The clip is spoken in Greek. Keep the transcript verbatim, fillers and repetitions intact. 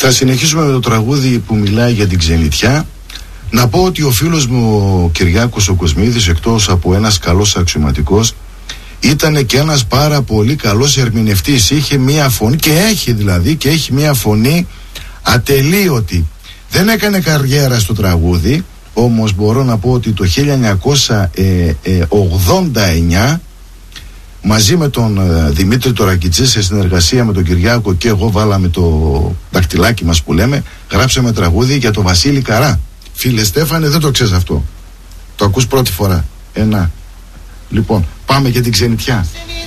Θα συνεχίσουμε με το τραγούδι που μιλάει για την ξενιτιά. Να πω ότι ο φίλος μου ο Κυριάκος ο Κοσμίδης, εκτός από ένας καλός αξιωματικός, ήταν και ένας πάρα πολύ καλός ερμηνευτής. Είχε μία φωνή, και έχει δηλαδή, και έχει μία φωνή ατελείωτη. Δεν έκανε καριέρα στο τραγούδι, όμως μπορώ να πω ότι το χίλια εννιακόσια ογδόντα εννιά μαζί με τον Δημήτρη Τωρακιτσή, σε συνεργασία με τον Κυριάκο και εγώ, βάλαμε το δαχτυλάκι μας που λέμε, γράψαμε τραγούδι για τον Βασίλη Καρά. Φίλε Στέφανε, δεν το ξέρεις αυτό? Το ακούς πρώτη φορά? Ένα. Λοιπόν, πάμε για την ξενιτιά.